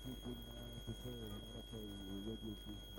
Thank you, Gina, for saying hello to Radio Kiss.